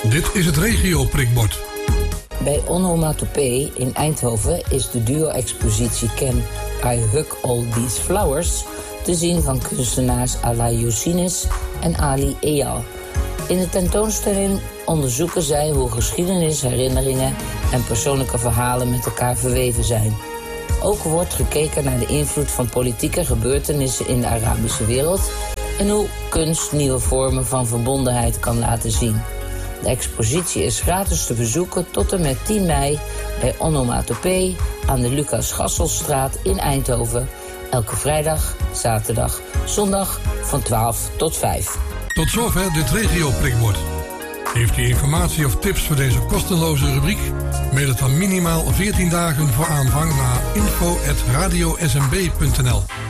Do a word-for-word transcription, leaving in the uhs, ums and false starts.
Dit is het regio-prikbord. Bij Onomatopee in Eindhoven is de duo-expositie Can I Hug All These Flowers te zien van kunstenaars Ala Youssinis en Ali Eyal. In de tentoonstelling onderzoeken zij hoe geschiedenis, herinneringen en persoonlijke verhalen met elkaar verweven zijn. Ook wordt gekeken naar de invloed van politieke gebeurtenissen in de Arabische wereld en hoe kunst nieuwe vormen van verbondenheid kan laten zien. De expositie is gratis te bezoeken tot en met tien mei bij Onomatopee aan de Lucas Gasselstraat in Eindhoven. Elke vrijdag, zaterdag, zondag van twaalf tot vijf. Tot zover dit regio-prikbord. Heeft u informatie of tips voor deze kosteloze rubriek? Mail het dan minimaal veertien dagen voor aanvang naar info at radio s m b punt n l.